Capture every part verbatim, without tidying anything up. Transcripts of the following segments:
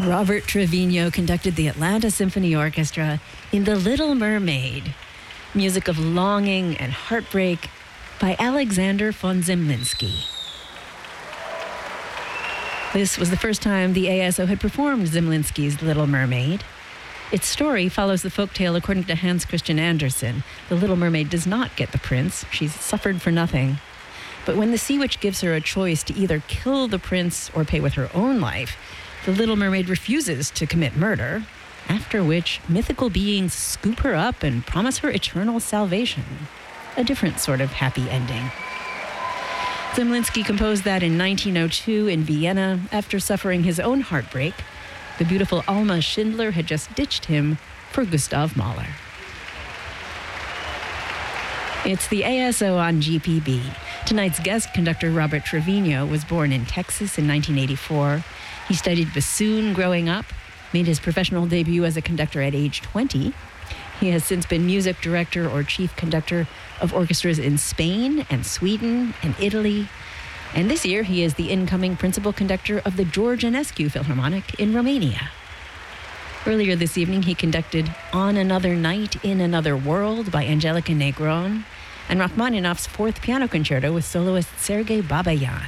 Robert Trevino conducted the Atlanta Symphony Orchestra in The Little Mermaid, music of longing and heartbreak by Alexander von Zemlinsky. This was the first time the A S O had performed Zemlinsky's Little Mermaid. Its story follows the folktale according to Hans Christian Andersen. The Little Mermaid does not get the prince. She's suffered for nothing. But when the sea witch gives her a choice to either kill the prince or pay with her own life, the Little Mermaid refuses to commit murder, after which mythical beings scoop her up and promise her eternal salvation. A different sort of happy ending. Zemlinsky composed that in nineteen oh two in Vienna after suffering his own heartbreak. The beautiful Alma Schindler had just ditched him for Gustav Mahler. It's the A S O on G P B. Tonight's guest conductor, Robert Trevino, was born in Texas in nineteen eighty-four. He studied bassoon growing up, made his professional debut as a conductor at age twenty. He has since been music director or chief conductor of orchestras in Spain and Sweden and Italy. And this year, he is the incoming principal conductor of the George Enescu Philharmonic in Romania. Earlier this evening, he conducted On Another Night in Another World by Angelica Negron and Rachmaninoff's Fourth Piano Concerto with soloist Sergei Babayan.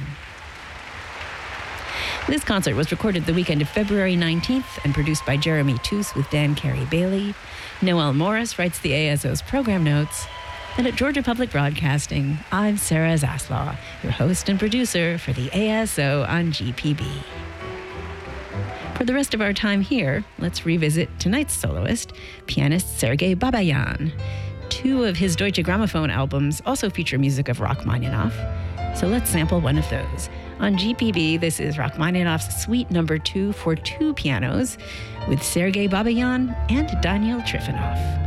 This concert was recorded the weekend of February nineteenth and produced by Jeremy Toos with Dan Carey-Bailey. Noel Morris writes the A S O's program notes. And at Georgia Public Broadcasting, I'm Sarah Zaslaw, your host and producer for the A S O on G P B. For the rest of our time here, let's revisit tonight's soloist, pianist Sergei Babayan. Two of his Deutsche Grammophon albums also feature music of Rachmaninoff, so let's sample one of those. On G P B, this is Rachmaninoff's Suite Number Two for two pianos with Sergei Babayan and Daniel Trifonov.